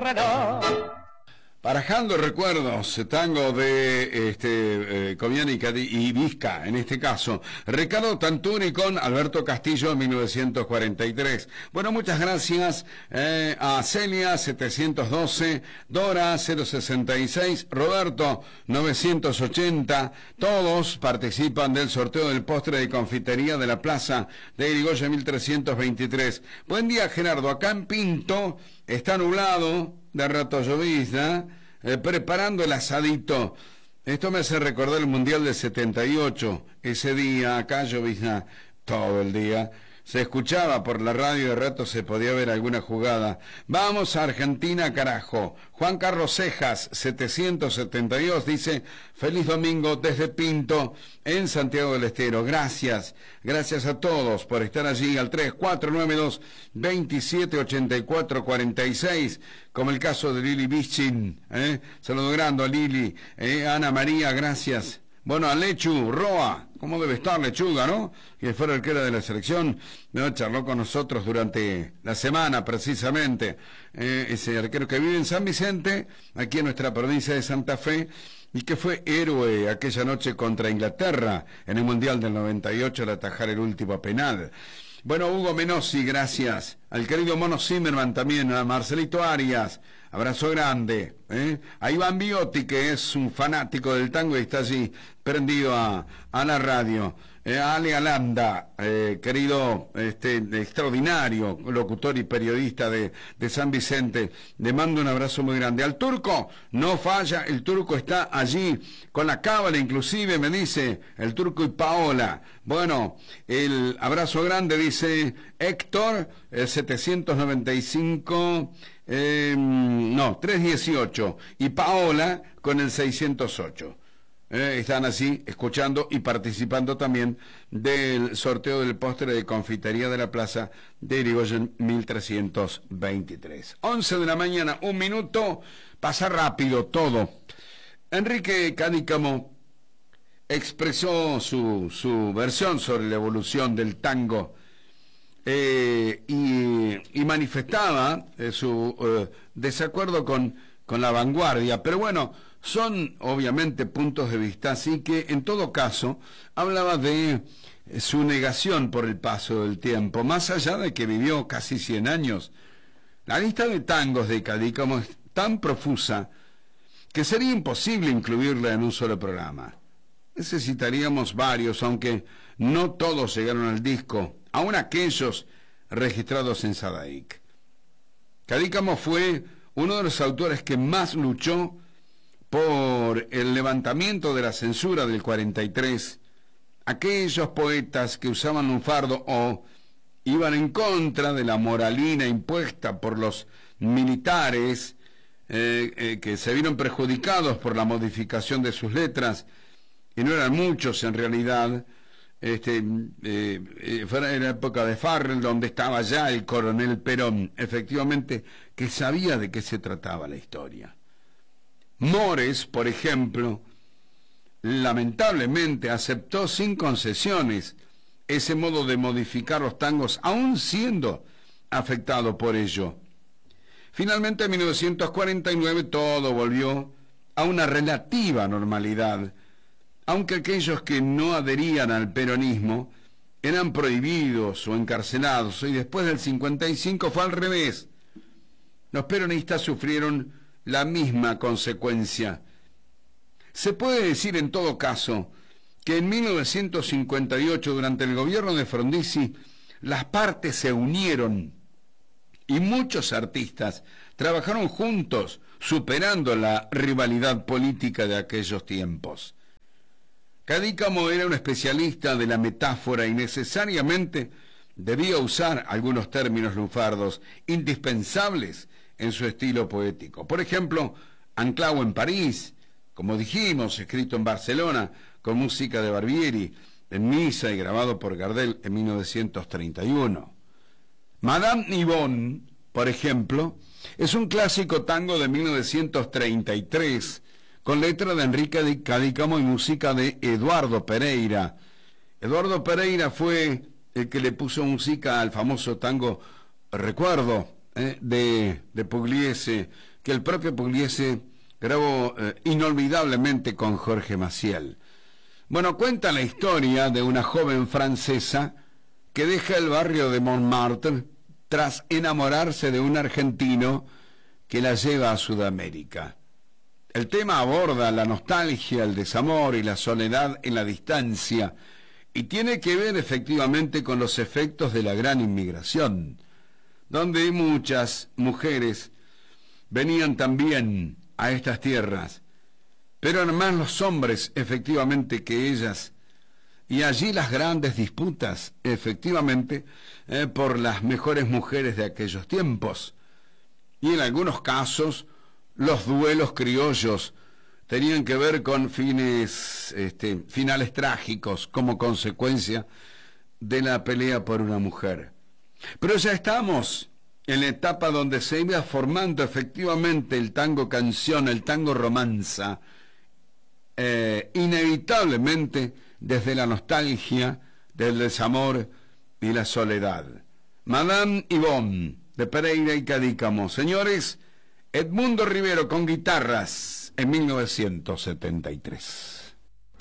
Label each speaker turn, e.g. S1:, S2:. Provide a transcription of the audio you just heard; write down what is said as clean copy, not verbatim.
S1: correrá.
S2: Barajando recuerdos, tango de Comiani y Vizca, en este caso. Ricardo Tanturi con Alberto Castillo en 1943. Bueno, muchas gracias a Celia 712, Dora 066, Roberto 980. Todos participan del sorteo del postre de confitería de la Plaza de Irigoyen 1323. Buen día, Gerardo. Acá en Pinto está nublado, de rato llovizna, preparando el asadito. Esto me hace recordar el Mundial del 78. Ese día acá llovizna todo el día. Se escuchaba por la radio, de rato se podía ver alguna jugada. Vamos a Argentina, carajo. Juan Carlos Cejas, 772, dice: feliz domingo desde Pinto, en Santiago del Estero. Gracias a todos por estar allí al 3492-278446, como el caso de Lili Bichin, saludo grande a Lili, Ana María, gracias. Bueno, a Lechu, Roa, ¿cómo debe estar Lechuga, no? Que fue arquera de la selección, charló con nosotros durante la semana, precisamente. Ese arquero que vive en San Vicente, aquí en nuestra provincia de Santa Fe, y que fue héroe aquella noche contra Inglaterra, en el Mundial del 98, al atajar el último penal. Bueno, Hugo Menossi, gracias. Al querido Mono Zimmerman también, a Marcelito Arias, abrazo grande. A Iván Biotti, que es un fanático del tango y está allí prendido a la radio. A Ale Alanda, querido, extraordinario locutor y periodista de San Vicente, le mando un abrazo muy grande. Al Turco, no falla, el Turco está allí con la cábala, inclusive me dice el Turco y Paola. Bueno, el abrazo grande, dice Héctor, 795, 318, y Paola con el 608. Están así escuchando y participando también del sorteo del postre de confitería de la Plaza de Irigoyen 1323. 11 de la mañana, 1 minuto, pasa rápido todo. Enrique Cadícamo expresó su versión sobre la evolución del tango y manifestaba su desacuerdo con la vanguardia, pero bueno, son obviamente puntos de vista, así que en todo caso hablaba de su negación por el paso del tiempo, más allá de que vivió casi 100 años. La lista de tangos de Cadícamo es tan profusa que sería imposible incluirla en un solo programa. Necesitaríamos varios, aunque no todos llegaron al disco, aun aquellos registrados en Sadaic. Cadícamo fue uno de los autores que más luchó por el levantamiento de la censura del 43, aquellos poetas que usaban lunfardo o iban en contra de la moralina impuesta por los militares, que se vieron perjudicados por la modificación de sus letras, y no eran muchos en realidad. Fue en la época de Farrell, donde estaba ya el coronel Perón, efectivamente, que sabía de qué se trataba la historia. Mores, por ejemplo, lamentablemente aceptó sin concesiones ese modo de modificar los tangos, aún siendo afectado por ello. Finalmente, en 1949, todo volvió a una relativa normalidad, aunque aquellos que no adherían al peronismo eran prohibidos o encarcelados, y después del 55 fue al revés. Los peronistas sufrieron la misma consecuencia. Se puede decir en todo caso que en 1958, durante el gobierno de Frondizi, las partes se unieron y muchos artistas trabajaron juntos, superando la rivalidad política de aquellos tiempos. Cadícamo era un especialista de la metáfora y necesariamente debía usar algunos términos lunfardos indispensables en su estilo poético. Por ejemplo, Anclao en París, como dijimos, escrito en Barcelona, con música de Barbieri, en misa y grabado por Gardel en 1931. Madame Yvonne, por ejemplo, es un clásico tango de 1933, con letra de Enrique Cadícamo y música de Eduardo Pereira. Eduardo Pereira fue el que le puso música al famoso tango Recuerdo, de Pugliese, que el propio Pugliese grabó inolvidablemente con Jorge Maciel. Bueno, cuenta la historia de una joven francesa que deja el barrio de Montmartre tras enamorarse de un argentino que la lleva a Sudamérica. El tema aborda la nostalgia, el desamor y la soledad en la distancia, y tiene que ver efectivamente con los efectos de la gran inmigración, donde muchas mujeres venían también a estas tierras, pero además los hombres efectivamente que ellas, y allí las grandes disputas efectivamente por las mejores mujeres de aquellos tiempos, y en algunos casos los duelos criollos tenían que ver con finales trágicos como consecuencia de la pelea por una mujer. Pero ya estamos en la etapa donde se iba formando efectivamente el tango canción, el tango romanza, inevitablemente desde la nostalgia, del desamor y la soledad. Madame Yvonne, de Pereira y Cadícamo. Señores, Edmundo Rivero con guitarras en 1973.